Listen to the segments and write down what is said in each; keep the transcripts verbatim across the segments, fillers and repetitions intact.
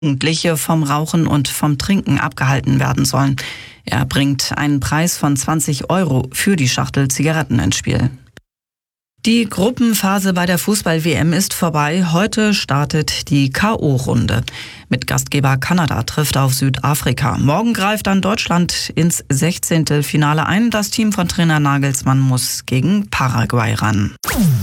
Jugendliche vom Rauchen und vom Trinken abgehalten werden sollen. Er bringt einen Preis von zwanzig Euro für die Schachtel Zigaretten ins Spiel. Die Gruppenphase bei der Fußball-W M ist vorbei. Heute startet die K O-Runde. Mit Gastgeber Kanada trifft auf Südafrika. Morgen greift dann Deutschland ins Sechzehntelfinale ein. Das Team von Trainer Nagelsmann muss gegen Paraguay ran.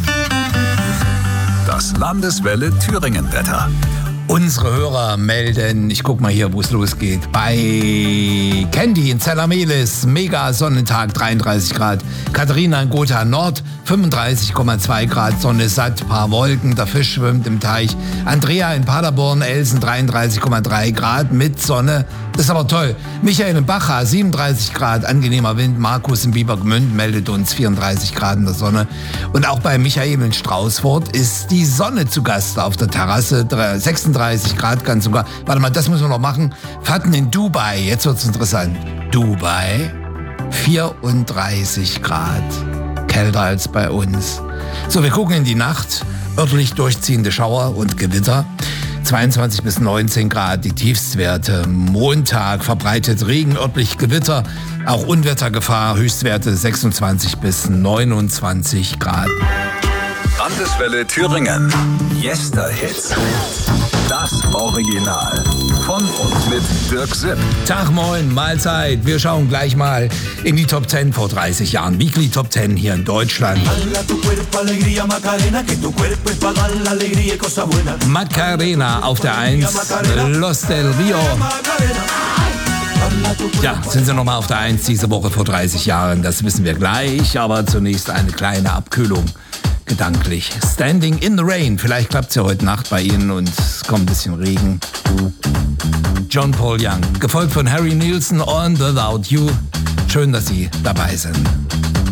Das Landeswelle Thüringen-Wetter. Unsere Hörer melden, ich guck mal hier, wo es losgeht, bei Candy in Zellamelis, mega Sonnentag, dreiunddreißig Grad. Katharina in Gotha Nord, fünfunddreißig Komma zwei Grad, Sonne satt, paar Wolken, der Fisch schwimmt im Teich. Andrea in Paderborn, Elsen, dreiunddreißig Komma drei Grad mit Sonne, das ist aber toll. Michael in Bacha, siebenunddreißig Grad, angenehmer Wind. Markus in Biebergmünd meldet uns vierunddreißig Grad in der Sonne. Und auch bei Michael in Straußfurt ist die Sonne zu Gast auf der Terrasse, sechsunddreißig Grad ganz sogar. Warte mal, das müssen wir noch machen. Fahrten in Dubai, jetzt wird's interessant. Dubai, vierunddreißig Grad. Kälter als bei uns. So, wir gucken in die Nacht. Örtlich durchziehende Schauer und Gewitter. zweiundzwanzig bis neunzehn Grad, die Tiefstwerte. Montag verbreitet Regen, örtlich Gewitter. Auch Unwettergefahr, Höchstwerte sechsundzwanzig bis neunundzwanzig Grad. Landeswelle Thüringen. Yesterhits. Das Original. Von und mit Dirk Sipp. Tag, moin, Mahlzeit. Wir schauen gleich mal in die Top zehn vor dreißig Jahren. Weekly Top zehn hier in Deutschland. Macarena auf der eins. Los del Rio. Ja, sind sie nochmal auf der eins diese Woche vor dreißig Jahren. Das wissen wir gleich. Aber zunächst eine kleine Abkühlung. Gedanklich. Standing in the Rain. Vielleicht klappt es ja heute Nacht bei Ihnen und es kommt ein bisschen Regen. John Paul Young. Gefolgt von Harry Nilsson und Without You. Schön, dass Sie dabei sind.